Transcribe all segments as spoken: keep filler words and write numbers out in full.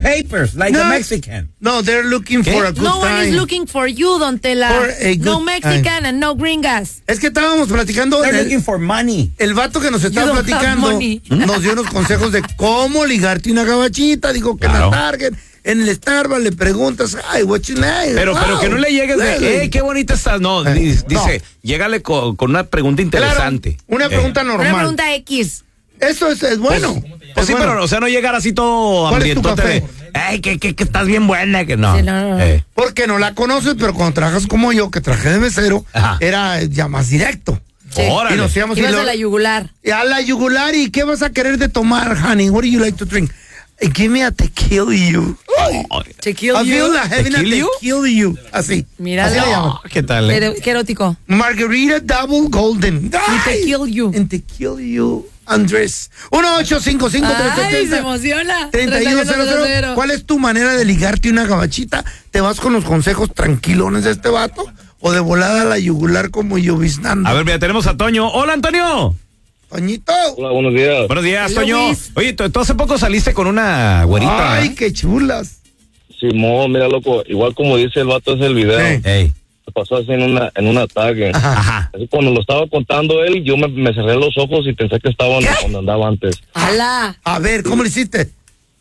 papers, like no, a Mexican. No, they're looking ¿Qué? for a good no time. one is looking for you, Don Tela. No Mexican and no gringas. Es que estábamos platicando. They're el, looking for money. El vato que nos estaba platicando nos dio unos consejos de cómo ligarte una gabachita. Dijo que claro. en la Target, en el Starbucks le preguntas, ay, what you name? Pero, wow. pero que no le llegues de, hey, qué bonita estás. No, eh, dice, no. llégale con, con una pregunta interesante. Claro, una pregunta eh. normal. Una pregunta X. Eso es, es bueno. Pues, es pues sí, bueno. pero, o sea, no llegar así todo hambrientote de, ay, que, que, que estás bien buena, que no. Sí, no, no. Eh. Porque no la conoces, pero cuando trabajas como yo, que trabajé de mesero, Ajá. era ya más directo. Sí. Y nos íbamos y y vas lo, a la yugular. A la yugular, ¿y qué vas a querer de tomar, honey? What do you like to drink? Give me a tequila you. Oh, tequila you. I feel like having tequila a tequila you. Así. Mira, oh, ¿qué tal? Eh? Qué erótico. Margarita Double Golden. Y tequila you. En tequila you, Andrés. uno ocho cinco cinco tres siete Ay, se emociona. treinta y uno cero cero. ¿Cuál es tu manera de ligarte una gabachita? ¿Te vas con los consejos tranquilones de este vato? ¿O de volada a la yugular como lloviznando? A ver, mira, tenemos a Toño. ¡Hola, Antonio! Toñito. Hola, buenos días. Buenos días, Hello, Toño. Luis. Oye, tú, tú hace poco saliste con una güerita. Ay, ¿eh? qué chulas. Simón, mira, loco, igual como dice el vato es el video. Sí. Hey. Se pasó así en una en un ataque. Ajá. Así cuando lo estaba contando él, yo me, me cerré los ojos y pensé que estaba donde, donde andaba antes. ¡Hala! A ver, ¿cómo le hiciste?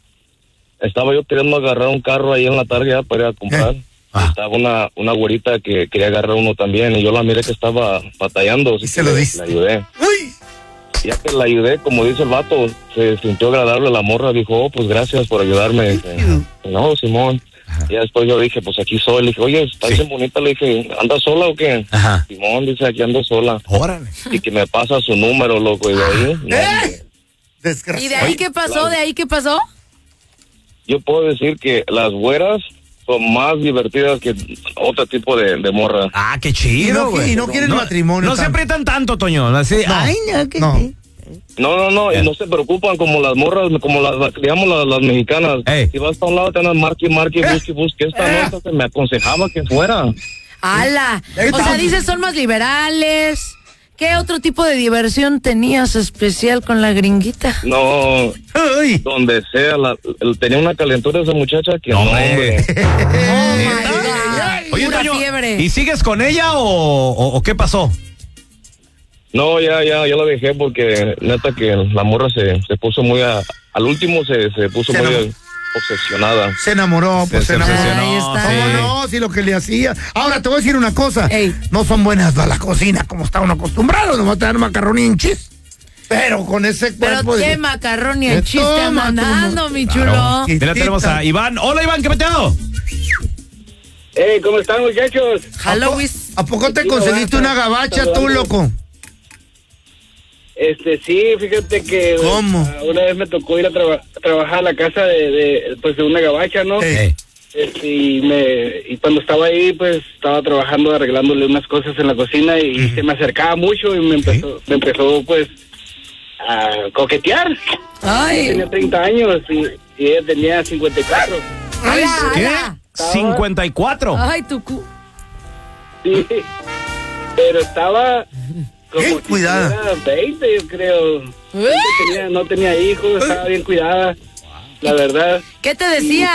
Estaba yo queriendo agarrar un carro ahí en la tarde para ir a comprar. ¿Eh? Ah. Estaba una, una güerita que quería agarrar uno también y yo la miré que estaba batallando. Así Y se que lo le- diste. Le ayudé. Uy. Ya que la ayudé, como dice el vato, se sintió agradable la morra, dijo, oh, pues gracias por ayudarme. Dice, no, Simón. Y después yo dije, pues aquí soy. Le dije, oye, ¿estás Sí. bien bonita? Le dije, ¿andas sola o qué? Ajá. Simón dice, aquí ando sola. Órale. Y que me pasa su número, loco, y de ahí... no, ¿Eh? Desgraciado. ¿Y de ahí qué pasó? ¿De ahí qué pasó? yo puedo decir que las güeras son más divertidas que otro tipo de, de morra. Ah, qué Y chido, no, güey. y no quieren no, matrimonio. No se tanto. aprietan tanto, Toño. Así, No. ay, no, que No. sí. No, no, no, y no se preocupan como las morras, como las, digamos, las, las mexicanas. Ey. Si vas para un lado, te andan marque, marque, busque, busque. Esta nota que me aconsejaba que fuera. ¡Hala! O sea, dices, son más liberales. ¿Qué otro tipo de diversión tenías especial con la gringuita? No, Ay. donde sea, la, el- tenía una calentura esa muchacha que No, no, hombre. hombre. Oh, my God. Oye, Pura Toño, fiebre. ¿y sigues con ella o, o, o qué pasó? No, ya, ya, ya la dejé porque neta que la morra se, se puso muy a, al último se, se puso Se muy enamoró. obsesionada. Se enamoró, pues se, Se enamoró. obsesionó, Ahí está. ¿Cómo sí. no? Si lo que le hacía. Ahora te voy a decir una cosa. Ey. No son buenas para la cocina como está uno acostumbrado. Nomás te dan macarrón y en chis. Pero con ese Pero cuerpo qué de... macarrón y de el chiste toma, mandando, toma. mi Claro. chulo. Sí. Mira, tenemos a Iván. Hola, Iván, ¿qué peteado? Hey, ¿cómo están, muchachos? Halloween. ¿A poco te Sí, conseguiste no, una gabacha tú, saludando. loco? Este, sí, fíjate que ¿Cómo? uh, una vez me tocó ir a, traba- a trabajar a la casa de, de, pues, de una gabacha, ¿no? Ey. Hey. Este, y, me, y cuando estaba ahí, pues, estaba trabajando, arreglándole unas cosas en la cocina y se me acercaba mucho y me empezó, me empezó, pues, a coquetear. Ay. Tenía treinta años y, y ella tenía cincuenta y cuatro. ¡Hala, ¿Qué? hala! cincuenta y cuatro. Ay, tu cu... Sí, pero estaba como Bien si cuidada. tuviera veinte, yo creo. No ¿Eh? tenía, no tenía hijos, estaba bien cuidada, la verdad. ¿Qué te decía?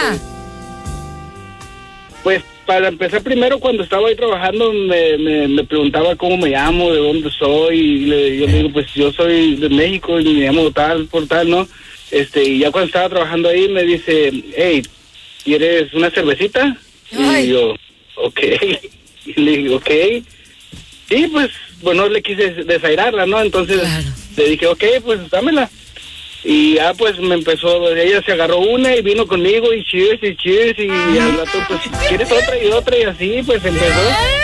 Pues para empezar primero, cuando estaba ahí trabajando, me, me, me preguntaba cómo me llamo, de dónde soy, y le, yo le digo, pues yo soy de México y me llamo tal por tal, ¿no? Este, y ya cuando estaba trabajando ahí me dice, hey, ¿quieres una cervecita? Ay. Y yo, ok. Y le digo, ok. Sí, pues, bueno, le quise desairarla, ¿no? Entonces Claro. le dije, ok, pues dámela. Y ya pues me empezó, ella se agarró una y vino conmigo y cheers y cheers y al rato pues, ¿quieres otra y otra? Y así pues empezó.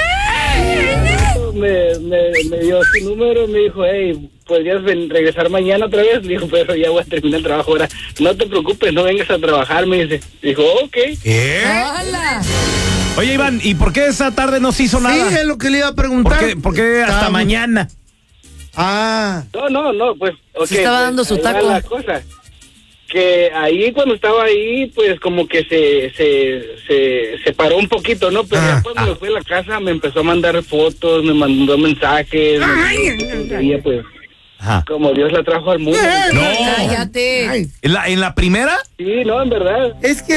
Me, me, me dio su número, me dijo, hey, ¿podrías ven- regresar mañana otra vez? Le dijo, pero ya voy a terminar el trabajo ahora. No te preocupes, no vengas a trabajar, me dice. Dijo, ok. ¿Qué? ¡Hala! Oye, Iván, ¿y por qué esa tarde no se hizo nada? Sí, es lo que le iba a ¿Por preguntar. qué, por qué hasta Estábamos- mañana? Ah. No, no, no, pues, ok. Se estaba pues, dando su ahí va taco. la cosa. Que ahí cuando estaba ahí, pues como que se, se, se, se paró un poquito, ¿no? Pero Ah, ya cuando me fui a la casa me empezó a mandar fotos, me mandó mensajes. me- y pues, Ajá. como Dios la trajo al mundo. No. Cállate. Ay, ¿En la, en la primera? Sí, no, en verdad. es que